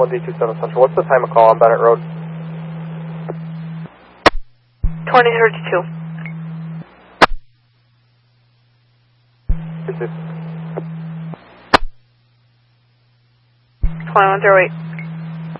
1D27 Central. What's the time of call on Bennett Road? 2032. 36. 2108.